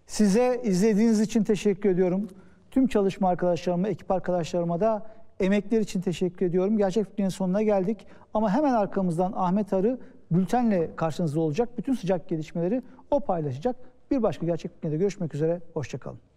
Size izlediğiniz için teşekkür ediyorum. Tüm çalışma arkadaşlarıma, ekip arkadaşlarıma da emekler için teşekkür ediyorum. Gerçek Fikir'in sonuna geldik. Ama hemen arkamızdan Ahmet Arı bültenle karşınızda olacak. Bütün sıcak gelişmeleri o paylaşacak. Bir başka Gerçek Fikir'de görüşmek üzere. Hoşça kalın.